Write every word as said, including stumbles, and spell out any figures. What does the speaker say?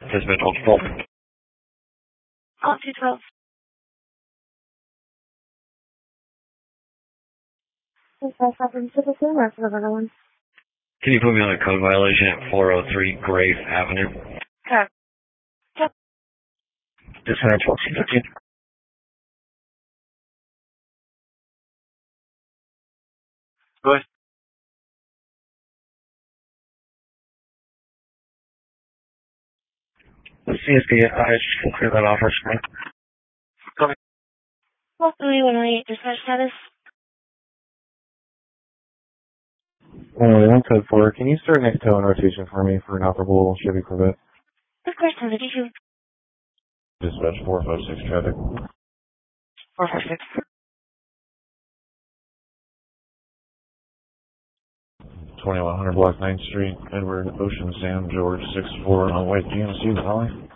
Dispatch hold full. Call two twelve. Can you put me on a code violation at four oh three Grafe Avenue? Okay. Yep. Dispatch hold fifteen. Go ahead. The C S P, I just can clear that off our screen. Go ahead. Well, three one eight dispatch status. Anyway, one code four. Can you start next toe in rotation for me for an operable Chevy Corvette? Of course, how did you? Dispatch four five six traffic. Four four six. twenty-one hundred Block ninth Street, Edward, Ocean, Sam, George, six four on White G M C, Valley.